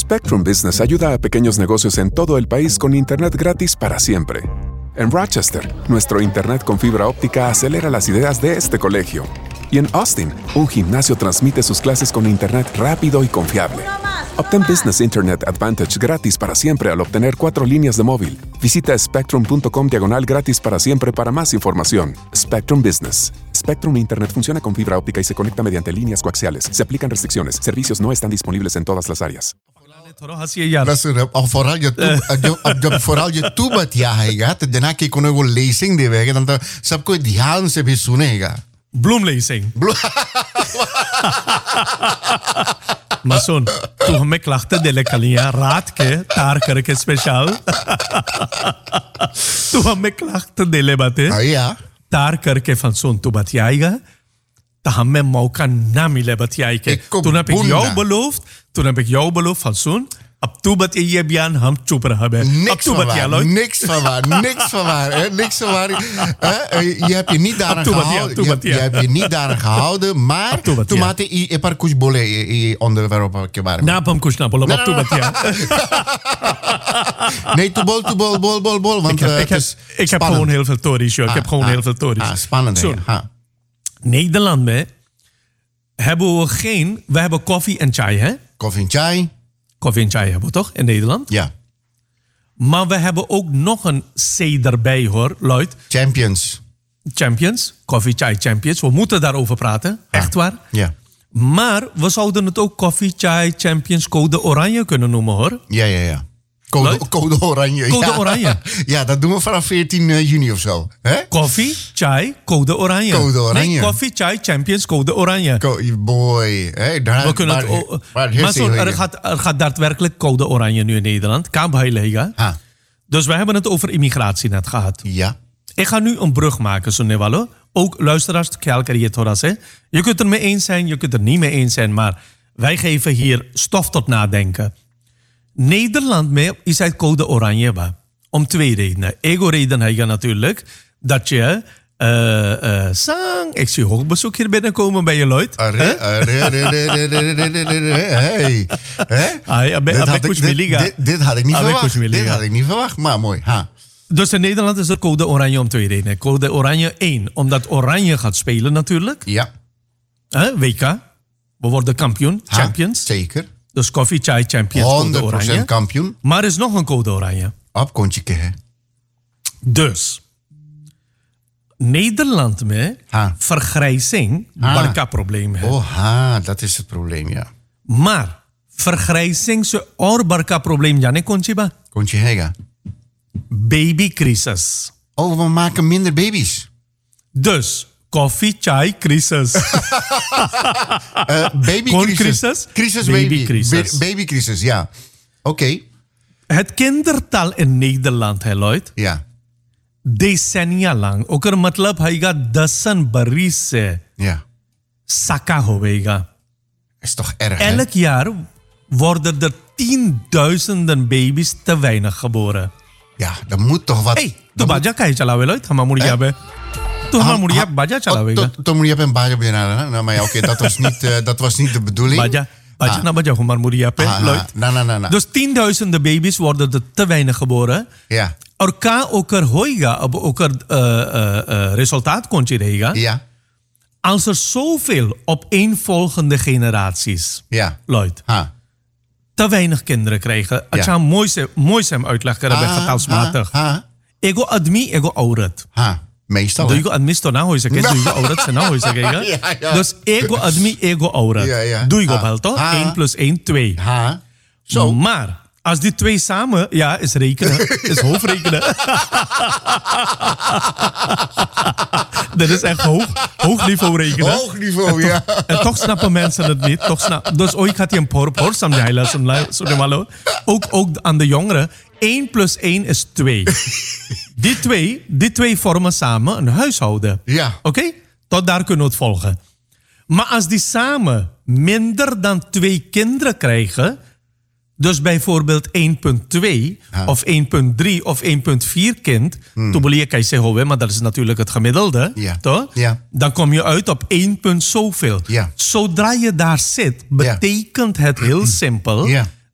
Spectrum Business ayuda a pequeños negocios en todo el país con internet gratis para siempre. En Rochester, nuestro internet con fibra óptica acelera las ideas de este colegio. Y en Austin, un gimnasio transmite sus clases con internet rápido y confiable. Obtén Business Internet Advantage gratis para siempre al obtener 4 líneas de móvil. Visita spectrum.com/gratis para siempre para más información. Spectrum Business. Spectrum Internet funciona con fibra óptica y se conecta mediante líneas coaxiales. Se aplican restricciones. Servicios no están disponibles en todas las áreas. vooral je toebat jaएगा तो जना की कोनो वो लेसिंग देवेगा तो सबको ध्यान से भी सुनेगा ब्लूमलेसिंग मसून तू हमें क्लाख्ते दिले कलियां रात के तार करके स्पेशल तू हमें क्लाख्ते दिले बातें तार करके फंसोन तू बतियाएगा तो हमें मौका ना मिले बतियाई के तूने पे jou beloofd van zo'n अब तू बतिया बयान हम चुप रहा बे अब तू बतिया लो niks van waar je hebt je niet daaraan gehouden je hebt je niet daaraan gehouden maar tu mate e par kuch bole e onderwerp के बारे में ना हम कुछ ना बोलो अब तू बतिया nee tu bol want ik heb gewoon heel veel tories ik heb gewoon heel veel tories spannend Nederland में we hebben koffie en chai hè koffie en chai Koffie en chai hebben we toch in Nederland? Ja. Maar we hebben ook nog een C erbij hoor, Lloyd. Champions. Koffie, chai, champions. We moeten daarover praten. Echt waar. Ja. Maar we zouden het ook koffie, chai, champions, code oranje kunnen noemen hoor. Ja. Code oranje. Code oranje. Ja, dat doen we vanaf 14 juni of zo. Hè? Koffie, chai, code oranje. Code oranje. Nee, koffie, chai, champions, code oranje. Boy. Hey, we kunnen er gaat daadwerkelijk code oranje nu in Nederland. Kampheiliga. Dus we hebben het over immigratie net gehad. Ja. Ik ga nu een brug maken, Sonewalo. Ook luisteraars, je kunt er mee eens zijn, je kunt er niet mee eens zijn. Maar wij geven hier stof tot nadenken. Nederland mee is uit code oranje. Om 2 redenen. Ego-reden heb je natuurlijk. Dat je... ik zie hoogbezoek hier binnenkomen bij je Lloyd. Dit had ik niet verwacht. Maar mooi. Dus in Nederland is er code oranje om 2 redenen. Code oranje 1. Omdat oranje gaat spelen natuurlijk. Ja. WK. We worden kampioen. Champions. Zeker. Dus koffie, chai, champions, code oranje. 100% kampioen. Maar er is nog een code oranje. Opkontje hè. Dus. Nederland met vergrijzing barca-probleem heeft. Dat is het probleem, ja. Maar vergrijzing is een barca-probleem, ja, Conchiba. Conchihega. Babycrisis. We maken minder baby's. Dus... Koffie, chai, crisis. Babycrisis. Babycrisis, ja. Oké. Het kindertal in Nederland, hè, Lloyd? Ja. Decennia lang. Ook er matlab haiga dasan baris se. Ja. Saka hovega. Is toch erg, Elk jaar worden er 10.000 baby's te weinig geboren. Ja, dat moet toch wat... Hey, tu baja kai chalawe, Lloyd? Hama muria be. Baja chalawe. Tu muria ben baja benara. Nou, maar oké, dat was niet de bedoeling. Baja na baja humar muria pe, Lloyd. Na. Dus 10.000 baby's worden er te weinig geboren. Ja. Orka oker hoiga, oker resultaat kontje rega. Ja. Als er zoveel opeenvolgende generaties, Lloyd, te weinig kinderen krijgen. Het zou mooi zijn uitleggen, getalsmatig. Ego admi, ego auret. Meestal. Doe je admisto na hoor zeggen, doe je auret zijn na hoor zeggen. Dus ego admi, ego auret. Doe je op wel toch? 1 + 1 2. Zo. Maar als die 2 samen, is rekenen, is hoofdrekenen. Dat is echt hoog niveau rekenen. Hoog niveau, ja. En toch snappen mensen het niet. Dus ooit gaat hij een porsam jijlen. Ook aan de jongeren. 1 + 1 is 2. Die twee vormen samen een huishouden. Ja. Oké? Tot daar kunnen we het volgen. Maar als die samen minder dan 2 kinderen krijgen... Dus bijvoorbeeld 1.2 of 1.3 of 1.4 kind... Toen kan je zeggen, maar dat is natuurlijk het gemiddelde. Toch? Ja. Dan kom je uit op 1 punt zoveel. Ja. Zodra je daar zit, betekent het heel simpel...